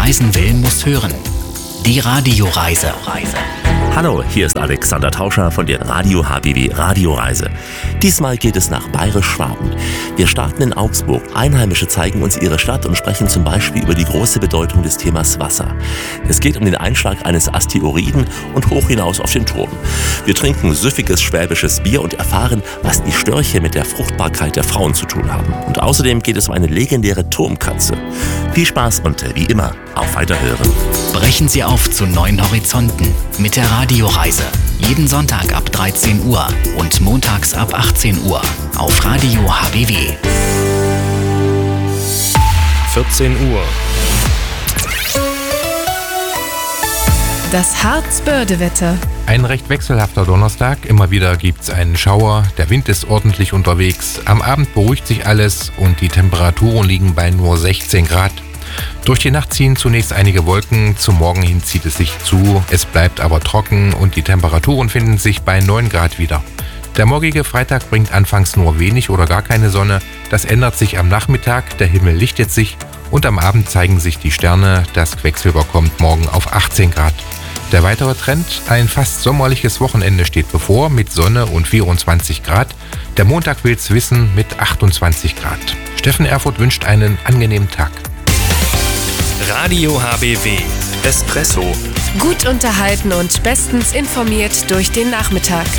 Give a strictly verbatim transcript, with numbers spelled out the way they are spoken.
reisen will, muss hören. Die Radioreise. Hallo, hier ist Alexander Tauscher von der Radio H B W Radioreise. Diesmal geht es nach Bayerisch-Schwaben. Wir starten in Augsburg. Einheimische zeigen uns ihre Stadt und sprechen zum Beispiel über die große Bedeutung des Themas Wasser. Es geht um den Einschlag eines Asteroiden und hoch hinaus auf den Turm. Wir trinken süffiges schwäbisches Bier und erfahren, was die Störche mit der Fruchtbarkeit der Frauen zu tun haben. Und außerdem geht es um eine legendäre Turmkatze. Viel Spaß und wie immer, auf Weiterhören. Brechen Sie auf zu neuen Horizonten mit der Radioreise. Jeden Sonntag ab dreizehn Uhr und montags ab achtzehn Uhr auf Radio H B W. vierzehn Uhr. Das Harzbörde-Wetter. Ein recht wechselhafter Donnerstag. Immer wieder gibt's einen Schauer. Der Wind ist ordentlich unterwegs. Am Abend beruhigt sich alles und die Temperaturen liegen bei nur sechzehn Grad. Durch die Nacht ziehen zunächst einige Wolken, zum Morgen hin zieht es sich zu, es bleibt aber trocken und die Temperaturen finden sich bei neun Grad wieder. Der morgige Freitag bringt anfangs nur wenig oder gar keine Sonne, das ändert sich am Nachmittag, der Himmel lichtet sich und am Abend zeigen sich die Sterne, das Quecksilber kommt morgen auf achtzehn Grad. Der weitere Trend, ein fast sommerliches Wochenende steht bevor mit Sonne und vierundzwanzig Grad, der Montag will's wissen mit achtundzwanzig Grad. Steffen Erfurt wünscht einen angenehmen Tag. Radio H B W Espresso. Gut unterhalten und bestens informiert durch den Nachmittag.